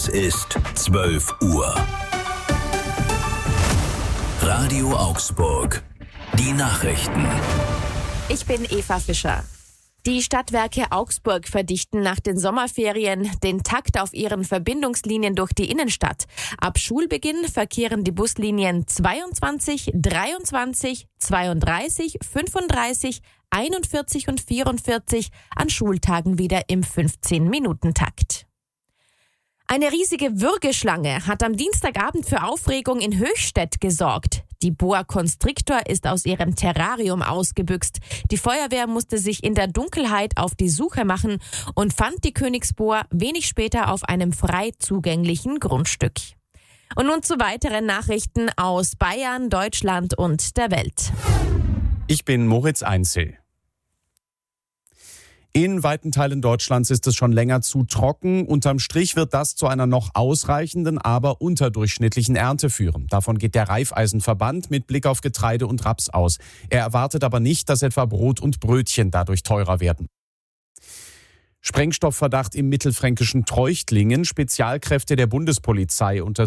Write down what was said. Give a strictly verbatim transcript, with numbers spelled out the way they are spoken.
Es ist zwölf Uhr. Radio Augsburg. Die Nachrichten. Ich bin Eva Fischer. Die Stadtwerke Augsburg verdichten nach den Sommerferien den Takt auf ihren Verbindungslinien durch die Innenstadt. Ab Schulbeginn verkehren die Buslinien zweiundzwanzig, dreiundzwanzig, zweiunddreißig, fünfunddreißig, einundvierzig und vierundvierzig an Schultagen wieder im fünfzehn-Minuten-Takt. Eine riesige Würgeschlange hat am Dienstagabend für Aufregung in Höchstädt gesorgt. Die Boa Constrictor ist aus ihrem Terrarium ausgebüxt. Die Feuerwehr musste sich in der Dunkelheit auf die Suche machen und fand die Königsboa wenig später auf einem frei zugänglichen Grundstück. Und nun zu weiteren Nachrichten aus Bayern, Deutschland und der Welt. Ich bin Moritz Einzel. In weiten Teilen Deutschlands ist es schon länger zu trocken. Unterm Strich wird das zu einer noch ausreichenden, aber unterdurchschnittlichen Ernte führen. Davon geht der Raiffeisenverband mit Blick auf Getreide und Raps aus. Er erwartet aber nicht, dass etwa Brot und Brötchen dadurch teurer werden. Sprengstoffverdacht im mittelfränkischen Treuchtlingen. Spezialkräfte der Bundespolizei untersuchen